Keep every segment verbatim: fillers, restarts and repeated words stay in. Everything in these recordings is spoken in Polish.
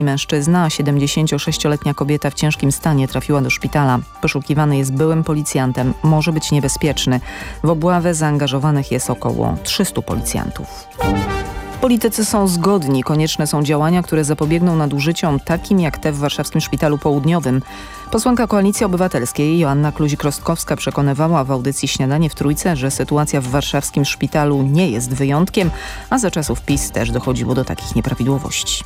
Mężczyzna, a siedemdziesięciosześcioletnia kobieta w ciężkim stanie trafiła do szpitala. Poszukiwany jest byłym policjantem. Może być niebezpieczny. W obławę zaangażowanych jest około trzystu policjantów. Politycy są zgodni. Konieczne są działania, które zapobiegną nadużyciom takim jak te w warszawskim Szpitalu Południowym. Posłanka Koalicji Obywatelskiej Joanna Kluzik-Rostkowska przekonywała w audycji Śniadanie w Trójce, że sytuacja w warszawskim szpitalu nie jest wyjątkiem, a za czasów PiS też dochodziło do takich nieprawidłowości.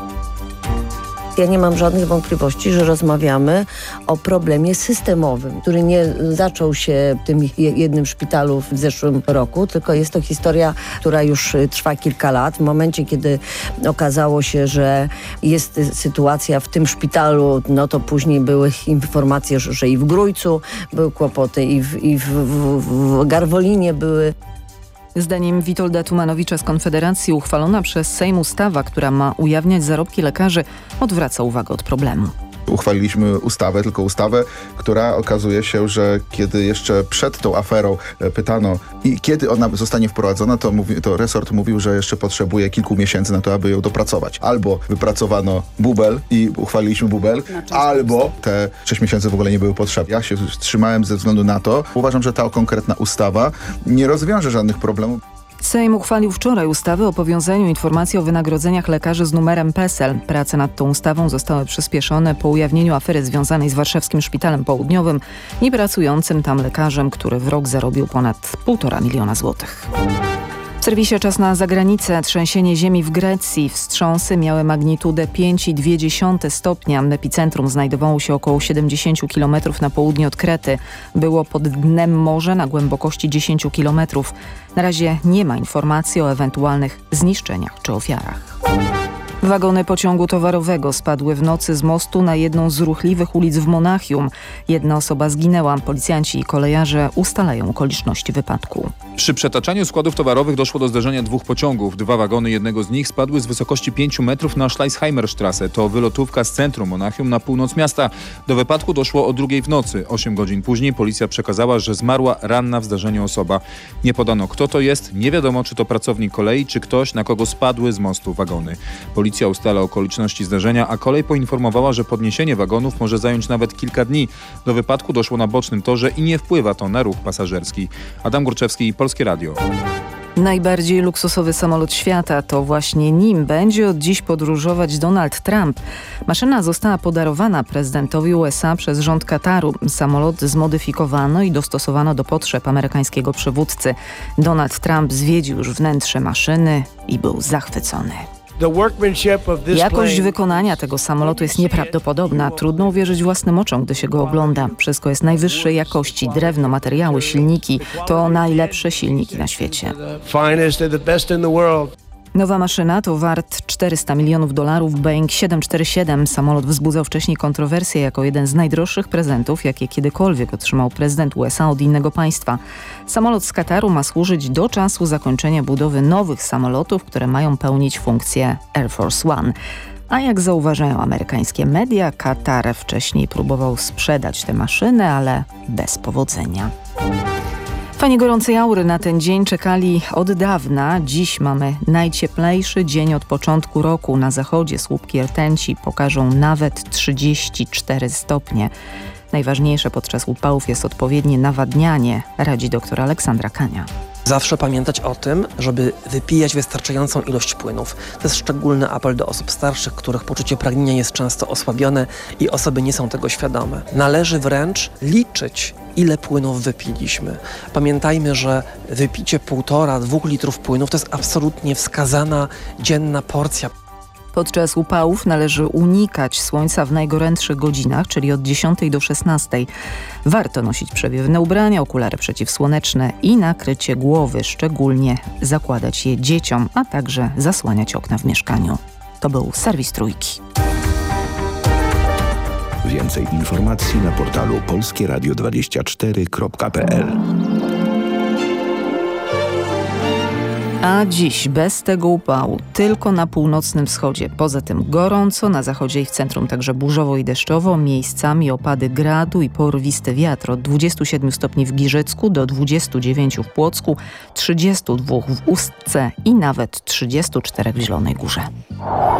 Ja nie mam żadnych wątpliwości, że rozmawiamy o problemie systemowym, który nie zaczął się w tym jednym szpitalu w zeszłym roku, tylko jest to historia, która już trwa kilka lat. W momencie, kiedy okazało się, że jest sytuacja w tym szpitalu, no to później były informacje, że i w Grójcu były kłopoty, i w, i w, w, w Garwolinie były. Zdaniem Witolda Tumanowicza z Konfederacji uchwalona przez Sejm ustawa, która ma ujawniać zarobki lekarzy, odwraca uwagę od problemu. Uchwaliliśmy ustawę, tylko ustawę, która okazuje się, że kiedy jeszcze przed tą aferą pytano i kiedy ona zostanie wprowadzona, to, mówi, to resort mówił, że jeszcze potrzebuje kilku miesięcy na to, aby ją dopracować. Albo wypracowano bubel i uchwaliliśmy bubel, albo te sześć miesięcy w ogóle nie były potrzebne. Ja się wstrzymałem ze względu na to. Uważam, że ta konkretna ustawa nie rozwiąże żadnych problemów. Sejm uchwalił wczoraj ustawę o powiązaniu informacji o wynagrodzeniach lekarzy z numerem PESEL. Prace nad tą ustawą zostały przyspieszone po ujawnieniu afery związanej z warszawskim Szpitalem Południowym i pracującym tam lekarzem, który w rok zarobił ponad półtora miliona złotych. W serwisie Czas na zagranicę. Trzęsienie ziemi w Grecji. Wstrząsy miały magnitudę pięć i dwie dziesiąte stopnia. Epicentrum znajdowało się około siedemdziesiąt kilometrów na południe od Krety. Było pod dnem morza na głębokości dziesięć kilometrów. Na razie nie ma informacji o ewentualnych zniszczeniach czy ofiarach. Wagony pociągu towarowego spadły w nocy z mostu na jedną z ruchliwych ulic w Monachium. Jedna osoba zginęła. Policjanci i kolejarze ustalają okoliczności wypadku. Przy przetaczaniu składów towarowych doszło do zderzenia dwóch pociągów. Dwa wagony jednego z nich spadły z wysokości pięciu metrów na Schleichheimerstraße. To wylotówka z centrum Monachium na północ miasta. Do wypadku doszło o drugiej w nocy. Osiem godzin później policja przekazała, że zmarła ranna w zdarzeniu osoba. Nie podano, kto to jest. Nie wiadomo, czy to pracownik kolei, czy ktoś, na kogo spadły z mostu wagony. Policja ustala okoliczności zdarzenia, a kolej poinformowała, że podniesienie wagonów może zająć nawet kilka dni. Do wypadku doszło na bocznym torze i nie wpływa to na ruch pasażerski. Adam Górczewski, Polskie Radio. Najbardziej luksusowy samolot świata, to właśnie nim będzie od dziś podróżować Donald Trump. Maszyna została podarowana prezydentowi U S A przez rząd Kataru. Samolot zmodyfikowano i dostosowano do potrzeb amerykańskiego przywódcy. Donald Trump zwiedził już wnętrze maszyny i był zachwycony. Jakość wykonania tego samolotu jest nieprawdopodobna. Trudno uwierzyć własnym oczom, gdy się go ogląda. Wszystko jest najwyższej jakości. Drewno, materiały, silniki. To najlepsze silniki na świecie. Nowa maszyna to wart czterysta milionów dolarów Boeing siedem cztery siedem. Samolot wzbudzał wcześniej kontrowersje jako jeden z najdroższych prezentów, jakie kiedykolwiek otrzymał prezydent U S A od innego państwa. Samolot z Kataru ma służyć do czasu zakończenia budowy nowych samolotów, które mają pełnić funkcję Air Force One. A jak zauważają amerykańskie media, Katar wcześniej próbował sprzedać tę maszynę, ale bez powodzenia. Fani gorącej aury na ten dzień czekali od dawna. Dziś mamy najcieplejszy dzień od początku roku. Na zachodzie słupki rtęci pokażą nawet trzydzieści cztery stopnie. Najważniejsze podczas upałów jest odpowiednie nawadnianie, radzi dr Aleksandra Kania. Zawsze pamiętać o tym, żeby wypijać wystarczającą ilość płynów. To jest szczególny apel do osób starszych, których poczucie pragnienia jest często osłabione i osoby nie są tego świadome. Należy wręcz liczyć, ile płynów wypiliśmy. Pamiętajmy, że wypicie półtora, dwóch litrów płynów to jest absolutnie wskazana dzienna porcja. Podczas upałów należy unikać słońca w najgorętszych godzinach, czyli od dziesiątej do szesnastej. Warto nosić przewiewne ubrania, okulary przeciwsłoneczne i nakrycie głowy, szczególnie zakładać je dzieciom, a także zasłaniać okna w mieszkaniu. To był serwis Trójki. Więcej informacji na portalu polskie radio dwadzieścia cztery kropka p l. A dziś bez tego upału, tylko na północnym wschodzie. Poza tym gorąco, na zachodzie i w centrum także burzowo i deszczowo, miejscami opady gradu i porwisty wiatr od dwudziestu siedmiu stopni w Giżycku do dwudziestu dziewięciu w Płocku, trzydziestu dwóch w Ustce i nawet trzydziestu czterech w Zielonej Górze.